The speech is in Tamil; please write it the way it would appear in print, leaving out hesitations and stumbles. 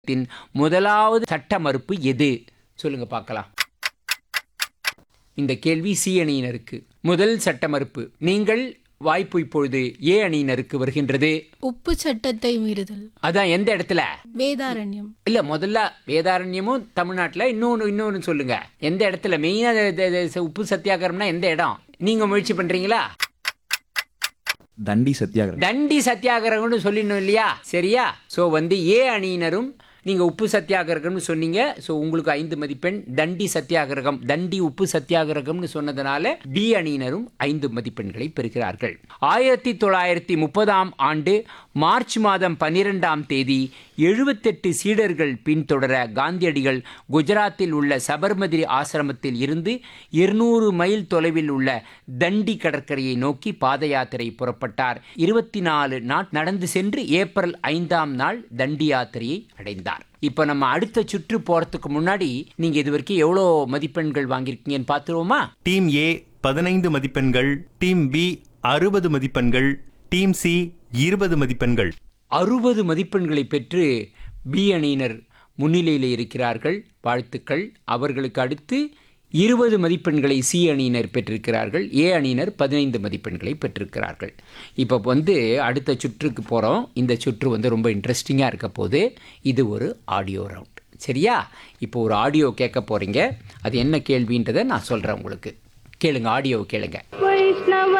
முதலாவது சட்ட மறுப்பு எது? சொல்லுங்க பார்க்கலாம். இந்த கேள்வி சி அணியினருக்கு. முதல் சட்ட மறுப்பு. நீங்கள் வாய்ப்பு இப்பொழுது ஏ அணியினருக்கு வருகின்றது. உப்பு சட்டத்தை மீறுதல். அதான் எந்த இடத்துல? வேதாரண்யம். இல்ல, முதல்ல வேதாரண்யமும் தமிழ்நாட்டுல. இன்னொன்னு சொல்லுங்க, எந்த இடத்துல மெயினா உப்பு சத்தியாகிரகம்னா எந்த இடம்? நீங்க முயற்சி பண்றீங்களா? தண்டி சத்தியாகிரகம். தண்டி சத்தியாகிரகம்னு சொல்லிடணும் இல்லையா? சரியா? ஸோ ஏ அணியினரும் நீங்கள் உப்பு சத்தியாகிரகம்னு சொன்னீங்க. ஸோ உங்களுக்கு 5 மதிப்பெண். தண்டி சத்தியாகிரகம், தண்டி உப்பு சத்தியாகிரகம்னு சொன்னதுனால பி அணியினரும் 5 மதிப்பெண்களை பெறுகிறார்கள். 1930 ஆண்டு மார்ச் மாதம் 12ஆம் தேதி 78 சீடர்கள் பின்தொடர காந்தியடிகள் குஜராத்தில் உள்ள சபர்மதி ஆசிரமத்தில் இருந்து 200 மைல் தொலைவில் உள்ள தண்டி கடற்கரையை நோக்கி பாத யாத்திரை புறப்பட்டார். 24 நாள் நடந்து சென்று ஏப்ரல் 5ஆம் நாள் தண்டி யாத்திரையை அடைந்தார். இப்ப நம்ம அடுத்த சுற்று போறதுக்கு முன்னாடி நீங்க இது வரைக்கும் எவ்வளோ மதிப்பெண்கள் வாங்கியிருக்கீங்கன்னு பார்த்துருவோமா? டீம் ஏ 15 மதிப்பெண்கள், டீம் பி 60 மதிப்பெண்கள், டீம் சி 20 மதிப்பெண்கள். 60 மதிப்பெண்களை பெற்று பி அணியினர் முன்னிலையில் இருக்கிறார்கள். வாழ்த்துக்கள். அவர்களுக்கு அடுத்து 20 மதிப்பெண்களை சி அணியினர் பெற்றிருக்கிறார்கள். ஏ அணியினர் 15 மதிப்பெண்களை பெற்றிருக்கிறார்கள். இப்போ அடுத்த சுற்றுக்கு போகிறோம். இந்த சுற்று ரொம்ப இன்ட்ரெஸ்டிங்காக இருக்க போது. இது ஒரு ஆடியோ ரவுண்ட். சரியா? இப்போ ஒரு ஆடியோ கேட்க போகிறீங்க. அது என்ன கேள்வின்றதை நான் சொல்கிறேன் உங்களுக்கு. கேளுங்க, ஆடியோ கேளுங்க.